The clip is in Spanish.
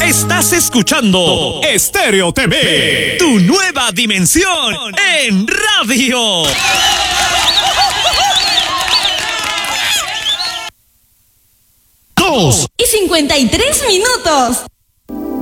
Estás escuchando Estéreo TV, tu nueva dimensión en radio. 2:53.